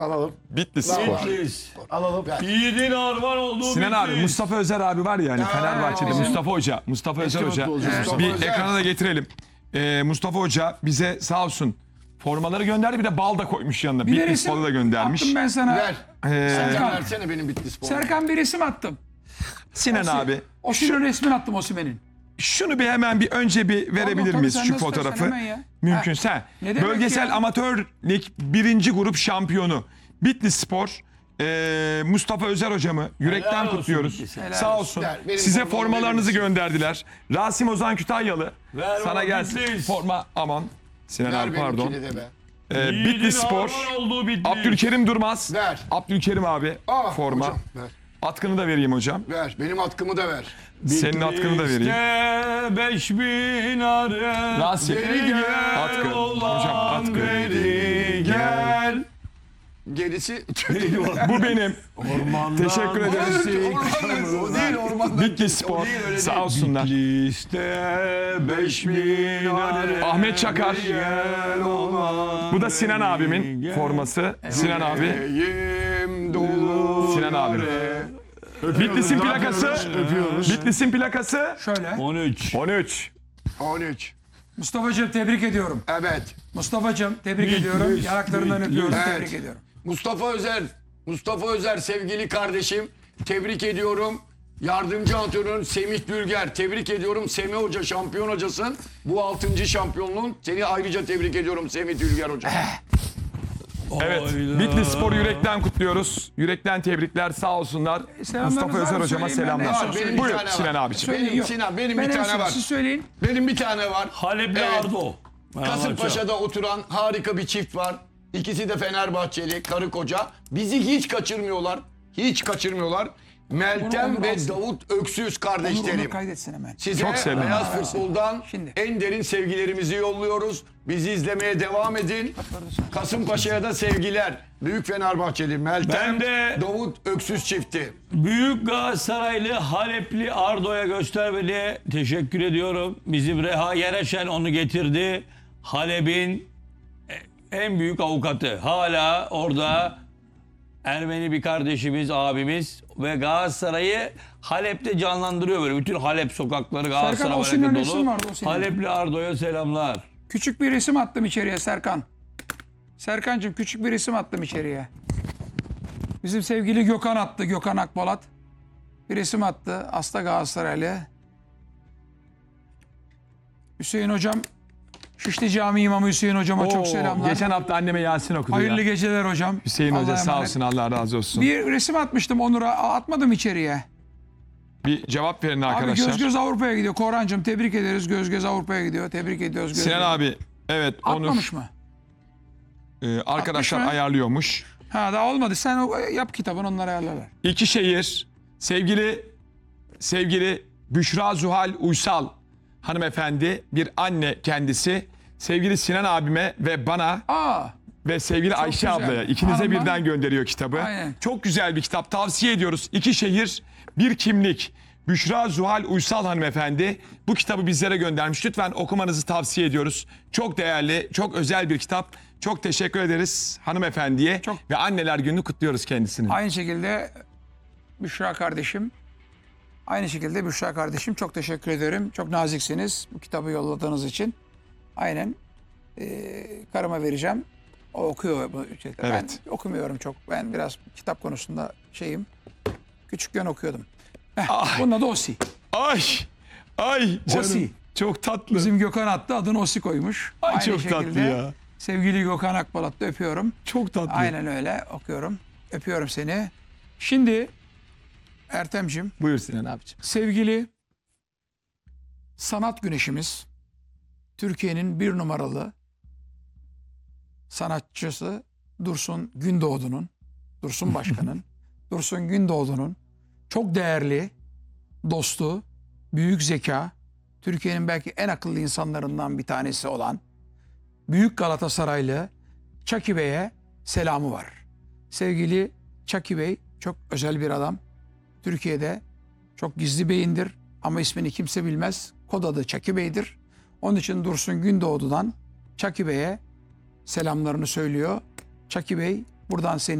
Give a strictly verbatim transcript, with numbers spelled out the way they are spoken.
Alalım. Bitlis Spor. Alalım. Yiğidin armağan olduğu Sinan abi, Mustafa Özer abi var ya hani Fenerbahçe'de bizim- Mustafa Hoca, Mustafa Özer Hoca. futbolcu Mustafa Bir Özer. ekrana da getirelim. Ee, Mustafa Hoca bize sağ olsun formaları gönderdi, bir de bal da koymuş yanına. Bir de Bitlis resim balı da göndermiş. attım ben sana. Ver. Ee, Sen Serkan. versene benim Bitlis Spor. Serkan bir resim attım. Sinan abi, Osimhen'in resmini attım Osimhen'in. şunu bir hemen bir önce bir verebilir tabii, miyiz sen şu nasıl fotoğrafı? istersen hemen ya. Mümkünse. Ne demek Bölgesel ya? Amatör Lig birinci grup şampiyonu Bitlis Spor. Ee, Mustafa Özer hocamı yürekten Helal olsun kutluyoruz. Bitlis'e. Helal Sağ olsun. olsun. Ver, benim Size formamı formalarınızı verir misin? gönderdiler. Rasim Ozan Kütahyalı. Ver Sana bana gelsin. Bitlis. Forma aman. Sinan Ver abi pardon. benimkini de be. Ee, Yiğidin Bitlis Spor. armağan olduğu Bitlis. Abdülkerim Durmaz. Ver. Abdülkerim abi Aa, forma. hocam, ver. Atkını da vereyim hocam. Ver. Benim atkımı da ver. Senin atkını da vereyim. Bitlis'te beş bin are. Rasim. Geri gel Atkı. olan Hocam, atkı. Geri gel. Gerisi... Bu benim. Ormandan Teşekkür ederiz. Ormandan- o değil ormandan. Bitlis Spor. O değil, öyle Sağ değil. olsunlar. Bitlis'te beş bin are. Ahmet Çakar. Gel olan Bu da Sinan abimin gel. forması. Sinan abi. Yüreğim dolu. Sinan abim. Bitlis'in plakası. Bitlis'in plakası. Şöyle. on üç. on üç. on üç. Mustafa'cığım tebrik ediyorum. Evet. Mustafa'cığım tebrik Bitlis, ediyorum. Yanaklarından Bitlis. öpüyorum. Evet. Tebrik ediyorum. Mustafa Özer. Mustafa Özer sevgili kardeşim. Tebrik ediyorum. Yardımcı antrenörün Semih Dülger. Tebrik ediyorum. Semih Hoca şampiyon hocasın. Bu altıncı şampiyonluğun. Seni ayrıca tebrik ediyorum Semih Dülger Hoca. Evet. Oyla. Bitlis Spor'u yürekten kutluyoruz. Yürekten tebrikler, sağ olsunlar. selamlarınız Mustafa var Özer mı? hocama Söyleyeyim ben de. selamlar. Var, benim bir Buyur tane var. Sinan abiciğim. Benim Yok. Sinan, benim Ben bir en tane son var. Siz söyleyin. Benim bir tane var. Halepli Evet. Ardo. Kasımpaşa'da oturan harika bir çift var. İkisi de Fenerbahçeli, karı koca. Bizi hiç kaçırmıyorlar. Hiç kaçırmıyorlar. Meltem Onur- Onur ve alsın. Davut Öksüz Onur, kardeşlerim. onu kaydetsin hemen. Size Çok selam. Beyaz Futbol'dan Şimdi. en derin sevgilerimizi yolluyoruz. Bizi izlemeye devam edin. Kasımpaşa'ya da sevgiler. Büyük Fenerbahçeli Meltem, Ben de- Davut Öksüz çifti. Büyük Galatasaraylı Halepli Ardo'ya göstermeli. Teşekkür ediyorum. Bizim Reha Yereşen onu getirdi. Halep'in en büyük avukatı. Hala orada Ermeni bir kardeşimiz, abimiz ve Galatasaray'ı Halep'te canlandırıyor böyle. Bütün Halep sokakları Galatasaray Osimhen'in hareketi resim dolu. vardı, Osimhen. Halepli Ardo'ya selamlar. Küçük bir resim attım içeriye Serkan. Serkancığım küçük bir resim attım içeriye. Bizim sevgili Gökhan attı. Gökhan Akpolat. Bir resim attı. Hasta Galatasaraylı. Hüseyin hocam. Şişli Cami İmamı Hüseyin hocama çok Oo, selamlar. Geçen hafta anneme Yasin okudu Hayırlı ya. geceler hocam. Hüseyin Hoca Allah'a sağ emanet. olsun, Allah razı olsun. Bir resim atmıştım Onur'a. Atmadım içeriye. Bir cevap verin Abi arkadaşlar. göz göz Avrupa'ya gidiyor. Korhancığım tebrik ederiz. Göz göz Avrupa'ya gidiyor. Tebrik ediyoruz. Göz Sinan göz. abi, evet Onur Atmamış mı? e, arkadaşlar Atmış mı? ayarlıyormuş. Ha daha olmadı. Sen o- yap kitabını onlara ayarlarlar. İki şehir, sevgili sevgili Büşra Zuhal Uysal hanımefendi, bir anne kendisi. Sevgili Sinan abime ve bana Aa. ve sevgili Ayşe güzel. ablaya, ikinize Hanımlar. birden gönderiyor kitabı. Aynen. Çok güzel bir kitap, tavsiye ediyoruz. İki şehir, bir kimlik. Büşra Zuhal Uysal hanımefendi bu kitabı bizlere göndermiş. Lütfen okumanızı tavsiye ediyoruz. Çok değerli, çok özel bir kitap. Çok teşekkür ederiz hanımefendiye Çok- ve Anneler Günü'nü kutluyoruz kendisini. Aynı şekilde Büşra kardeşim. Aynı şekilde Büşra kardeşim çok teşekkür ederim. Çok naziksiniz bu kitabı yolladığınız için. Aynen. Ee, karıma vereceğim. O okuyor bu ücretle. Evet. Ben okumuyorum çok. Ben biraz kitap konusunda şeyim. Küçükken okuyordum. Heh, Ay. bunun adı Osi. Ay, ay canım. Osi. Çok tatlı. Bizim Gökhan attı adını Osi koymuş. Ay, Aynı çok tatlı şekilde ya. sevgili Gökhan Akbalat'ta öpüyorum. Çok tatlı. Aynen öyle okuyorum. Öpüyorum seni. Şimdi Ertem'cim Buyur Sinan abiciğim. sevgili sanat güneşimiz Türkiye'nin bir numaralı sanatçısı Dursun Gündoğdu'nun, Dursun Başkan'ın, Dursun Gündoğdu'nun çok değerli dostu, büyük zeka, Türkiye'nin belki en akıllı insanlarından bir tanesi olan Büyük Galatasaraylı Çaki Bey'e selamı var. Sevgili Çaki Bey çok özel bir adam. Türkiye'de çok gizli beyindir ama ismini kimse bilmez. Kod adı Çaki Bey'dir. Onun için Dursun Gündoğdu'dan Çaki Bey'e selamlarını söylüyor. Çaki Bey Buradan seni